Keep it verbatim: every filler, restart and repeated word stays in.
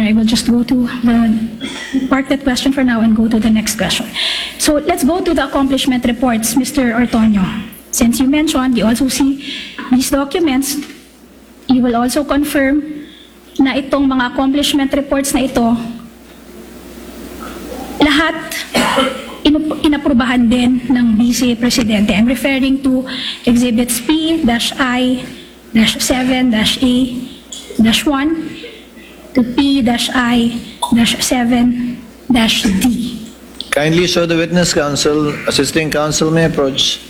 I will just go to the, park that question for now and go to the next question. So let's go to the accomplishment reports, Mister Ortonio. Since you mentioned, you also see these documents, you will also confirm na itong mga accomplishment reports na ito, lahat inu- inaprubahan din ng Vice Presidente. I'm referring to Exhibits P I seven A one to P I seven D. Kindly show the witness, counsel. Assisting counsel may approach.